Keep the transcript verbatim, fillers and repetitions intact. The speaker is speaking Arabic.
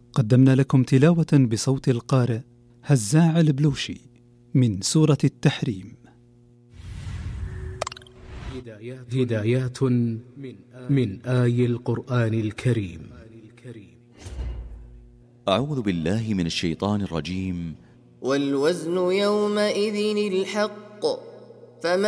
قدمنا لكم تلاوة بصوت القارئ هزاع البلوشي من سورة التحريم. هدايات من آي القرآن الكريم. أعوذ بالله من الشيطان الرجيم. والوزن يومئذ الحق فمن